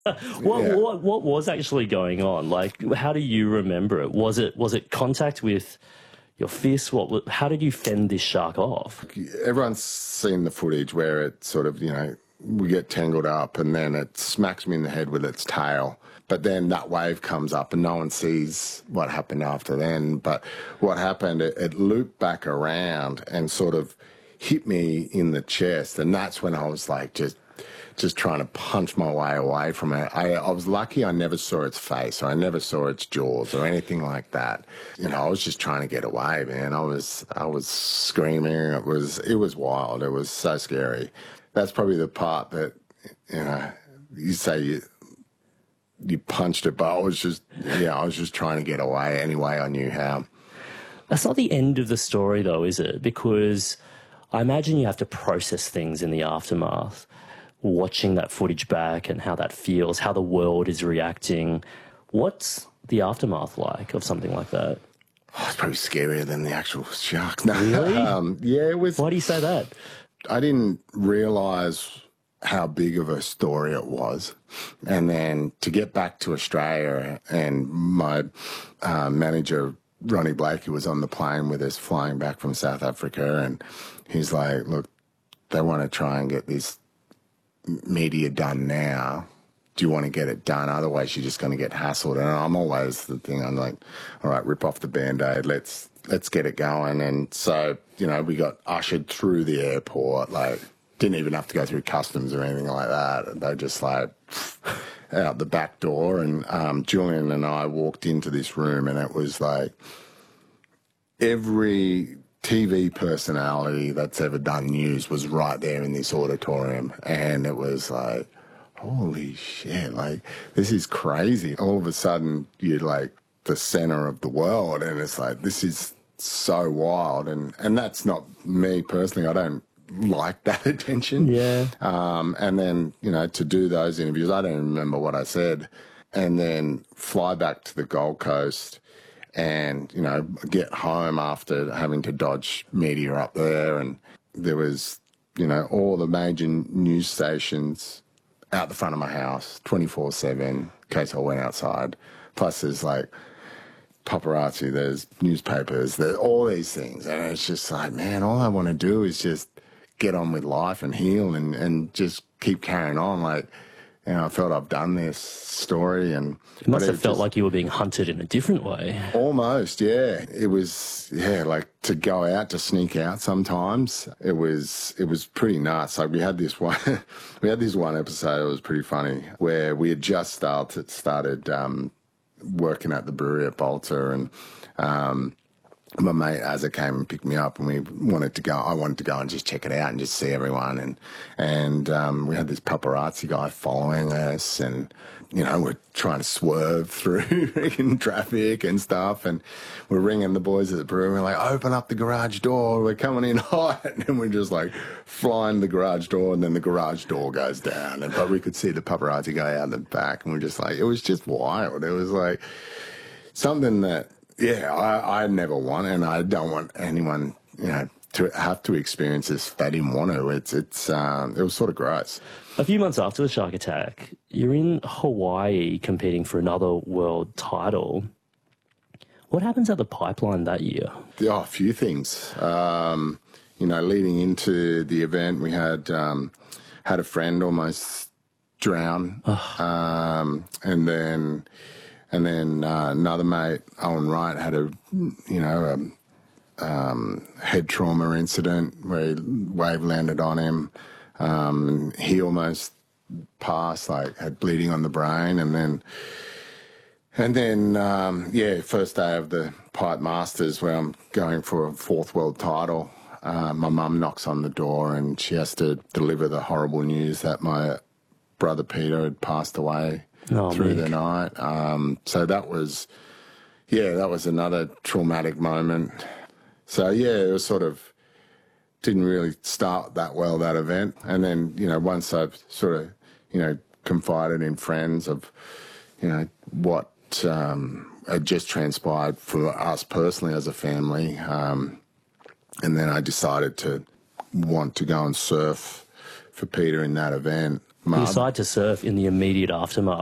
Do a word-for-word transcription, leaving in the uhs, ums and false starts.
What, Yeah. what what was actually going on? Like, how do you remember it? Was it was it contact with your fist? What? wa- How did you fend this shark off? Everyone's seen the footage where it sort of, you know, we get tangled up and then it smacks me in the head with its tail. But then that wave comes up and no one sees what happened after then. But what happened, it, it looped back around and sort of hit me in the chest. And that's when I was like just just trying to punch my way away from it. I, I was lucky I never saw its face or I never saw its jaws or anything like that. You know, I was just trying to get away, man. I was I was screaming. It was it was wild. It was so scary. That's probably the part that, you know, you say you you punched it, but I was just yeah, I was just trying to get away any way I knew how. That's not the end of the story, though, is it? Because I imagine you have to process things in the aftermath, watching that footage back and how that feels, how the world is reacting. What's the aftermath like of something like that? Oh, it's probably scarier than the actual sharks. No, Really? um, yeah, it was. Why do you say that? I didn't realise how big of a story it was. And then to get back to Australia and my uh, manager, Ronnie Blake, who was on the plane with us flying back from South Africa, and he's like, look, they want to try and get this media done now. Do you want to get it done? Otherwise, you're just going to get hassled. And I'm always the thing, I'm like, all right, rip off the Band-Aid. Let's, let's get it going. And so, you know, we got ushered through the airport, like, didn't even have to go through customs or anything like that. They just like out the back door. And um, Julian and I walked into this room and it was like every T V personality that's ever done news was right there in this auditorium. And it was like, holy shit, like, this is crazy. All of a sudden, you're like the center of the world. And it's like, this is so wild. And, and that's not me personally. I don't like that attention. Yeah. Um, and then, you know, to do those interviews, I don't remember what I said. And then fly back to the Gold Coast and, you know, get home after having to dodge media up there. And there was, you know, all the major news stations out the front of my house, twenty-four seven, in case I went outside. Plus there's like paparazzi, there's newspapers, there's all these things. And it's just like, man, all I want to do is just get on with life and heal and, and just keep carrying on. Like, you know, I felt I've done this story. And It must but have felt just, like you were being hunted in a different way. almost, yeah. It was, yeah, like to go out, to sneak out sometimes. It was, it was pretty nuts. Like we had this one, we had this one episode, it was pretty funny, where we had just started, started um, working at the brewery at Bolter, and um, my mate Azza came and picked me up, and we wanted to go. I wanted to go and just check it out and just see everyone. And and um, we had this paparazzi guy following us, and you know we're trying to swerve through in traffic and stuff. And we're ringing the boys at the brewery. We're like, open up the garage door. We're coming in hot, and we're just like flying the garage door, and then the garage door goes down. And but we could see the paparazzi guy out the back, and we're just like, it was just wild. It was like something that. Yeah, I, I never want, and I don't want anyone, you know, to have to experience this. They didn't want to. It's, it's, um, it was sort of gross. A few months after the shark attack, you're in Hawaii competing for another world title. What happens at the Pipeline that year? Oh, a few things. Um, you know, leading into the event, we had um, had a friend almost drown, um, and then. And then uh, another mate, Owen Wright, had a, you know, a um, head trauma incident where a wave landed on him. Um, and he almost passed, like had bleeding on the brain. And then, and then, um, yeah, first day of the Pipe Masters where I'm going for a fourth world title. Uh, my mum knocks on the door and she has to deliver the horrible news that my brother Peter had passed away. Oh, through Mick. the night. Um, so that was, yeah, that was another traumatic moment. So, yeah, it was sort of, didn't really start that well, that event. And then, you know, once I've sort of, you know, confided in friends of, you know, what um, had just transpired for us personally as a family. Um, and then I decided to want to go and surf for Peter in that event. mud. You decide to surf in the immediate aftermath.